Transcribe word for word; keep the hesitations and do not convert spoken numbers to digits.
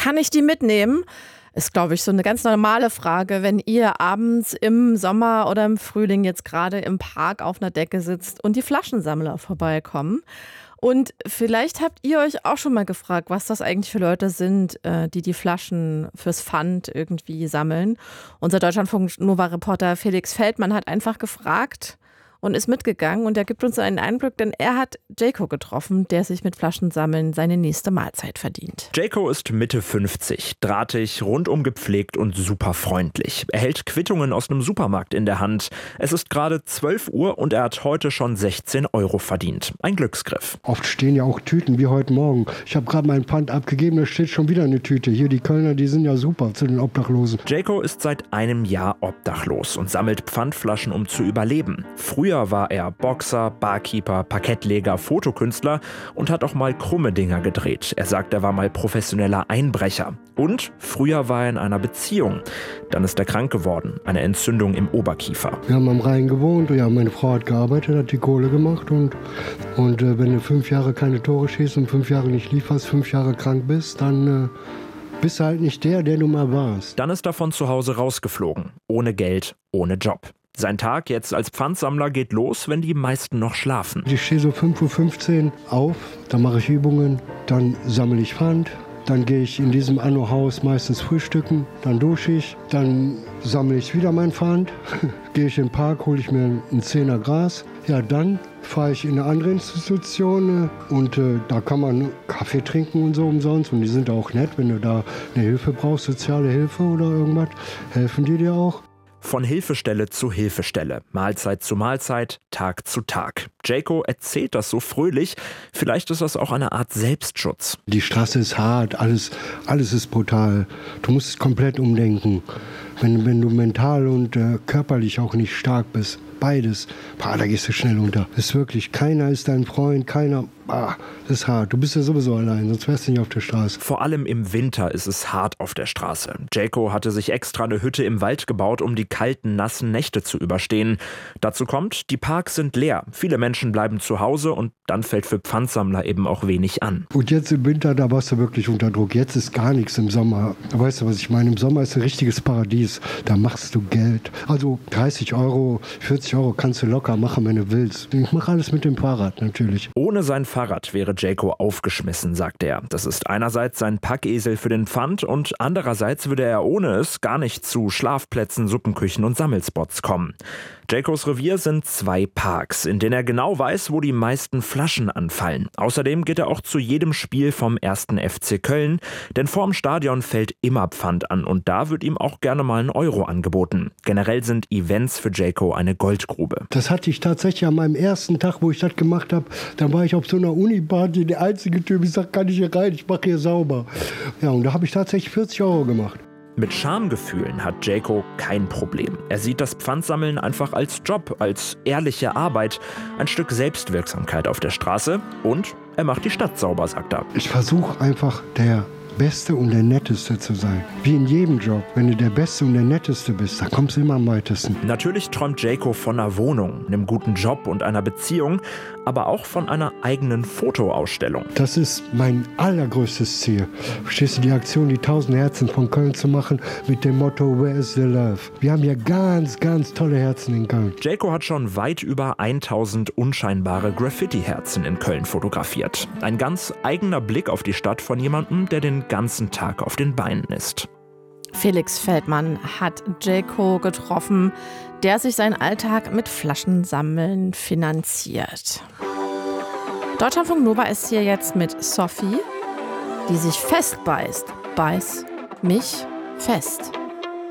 kann ich die mitnehmen? Ist, glaube ich, so eine ganz normale Frage, wenn ihr abends im Sommer oder im Frühling jetzt gerade im Park auf einer Decke sitzt und die Flaschensammler vorbeikommen. Und vielleicht habt ihr euch auch schon mal gefragt, was das eigentlich für Leute sind, die die Flaschen fürs Pfand irgendwie sammeln. Unser Deutschlandfunk-Nova-Reporter Felix Feldmann hat einfach gefragt und ist mitgegangen, und er gibt uns einen Einblick, denn er hat Jayco getroffen, der sich mit Flaschensammeln seine nächste Mahlzeit verdient. Jayco ist Mitte fünfzig, drahtig, rundum gepflegt und super freundlich. Er hält Quittungen aus einem Supermarkt in der Hand. Es ist gerade zwölf Uhr und er hat heute schon sechzehn Euro verdient. Ein Glücksgriff. Oft stehen ja auch Tüten, wie heute Morgen. Ich habe gerade mein Pfand abgegeben, da steht schon wieder eine Tüte. Hier, die Kölner, die sind ja super zu den Obdachlosen. Jayco ist seit einem Jahr obdachlos und sammelt Pfandflaschen, um zu überleben. Früher Früher war er Boxer, Barkeeper, Parkettleger, Fotokünstler und hat auch mal krumme Dinger gedreht. Er sagt, er war mal professioneller Einbrecher. Und früher war er in einer Beziehung. Dann ist er krank geworden, eine Entzündung im Oberkiefer. Wir haben am Rhein gewohnt, ja, meine Frau hat gearbeitet, hat die Kohle gemacht. Und, und äh, wenn du fünf Jahre keine Tore schießt und fünf Jahre nicht lieferst, fünf Jahre krank bist, dann... Äh, bist du halt nicht der, der du mal warst. Dann ist er von zu Hause rausgeflogen. Ohne Geld, ohne Job. Sein Tag jetzt als Pfandsammler geht los, wenn die meisten noch schlafen. Ich stehe so fünf Uhr fünfzehn auf, dann mache ich Übungen, dann sammle ich Pfand. Dann gehe ich in diesem Anno-Haus meistens frühstücken, dann dusche ich, dann sammle ich wieder mein Pfand, gehe ich in den Park, hole ich mir einen Zehner Gras. Ja, dann fahre ich in eine andere Institution äh, und äh, da kann man Kaffee trinken und so umsonst. Und die sind auch nett, wenn du da eine Hilfe brauchst, soziale Hilfe oder irgendwas, helfen die dir auch. Von Hilfestelle zu Hilfestelle, Mahlzeit zu Mahlzeit, Tag zu Tag. Jayco erzählt das so fröhlich, vielleicht ist das auch eine Art Selbstschutz. Die Straße ist hart, alles, alles ist brutal. Du musst es komplett umdenken. Wenn, wenn du mental und äh, körperlich auch nicht stark bist, beides, bah, da gehst du schnell unter. Das ist wirklich, keiner ist dein Freund, keiner, bah, das ist hart. Du bist ja sowieso allein, sonst wärst du nicht auf der Straße. Vor allem im Winter ist es hart auf der Straße. Jayco hatte sich extra eine Hütte im Wald gebaut, um die kalten, nassen Nächte zu überstehen. Dazu kommt, die Parks sind leer. Viele Menschen bleiben zu Hause und dann fällt für Pfandsammler eben auch wenig an. Und jetzt im Winter, da warst du wirklich unter Druck. Jetzt ist gar nichts im Sommer. Weißt du, was ich meine? Im Sommer ist ein richtiges Paradies. Da machst du Geld. Also dreißig Euro, vierzig Euro kannst du locker machen, wenn du willst. Ich mache alles mit dem Fahrrad natürlich. Ohne sein Fahrrad wäre Jayco aufgeschmissen, sagt er. Das ist einerseits sein Packesel für den Pfand und andererseits würde er ohne es gar nicht zu Schlafplätzen, Suppenküchen und Sammelspots kommen. Jaycos Revier sind zwei Parks, in denen er genau weiß, wo die meisten Flaschen anfallen. Außerdem geht er auch zu jedem Spiel vom ersten F C Köln, denn vorm Stadion fällt immer Pfand an und da wird ihm auch gerne mal ein Euro angeboten. Generell sind Events für Jayco eine Goldgrube. Das hatte ich tatsächlich an meinem ersten Tag, wo ich das gemacht habe. Da war ich auf so einer Uni-Party, der einzige Typ, ich sag, kann ich hier rein, ich mache hier sauber. Ja, und da habe ich tatsächlich vierzig Euro gemacht. Mit Schamgefühlen hat Jayco kein Problem. Er sieht das Pfandsammeln einfach als Job, als ehrliche Arbeit, ein Stück Selbstwirksamkeit auf der Straße und er macht die Stadt sauber, sagt er. Ich versuche einfach der Beste und der Netteste zu sein. Wie in jedem Job. Wenn du der Beste und der Netteste bist, dann kommst du immer am weitesten. Natürlich träumt Jayco von einer Wohnung, einem guten Job und einer Beziehung, aber auch von einer eigenen Fotoausstellung. Das ist mein allergrößtes Ziel. Verstehst du, die Aktion, die tausend Herzen von Köln zu machen, mit dem Motto Where is the Love? Wir haben ja ganz, ganz tolle Herzen in Köln. Jayco hat schon weit über tausend unscheinbare Graffiti-Herzen in Köln fotografiert. Ein ganz eigener Blick auf die Stadt von jemandem, der den ganzen Tag auf den Beinen ist. Felix Feldmann hat Jayco getroffen, der sich seinen Alltag mit Flaschensammeln finanziert. Deutschlandfunk Nova ist hier jetzt mit Sophie, die sich festbeißt. Beiß mich fest.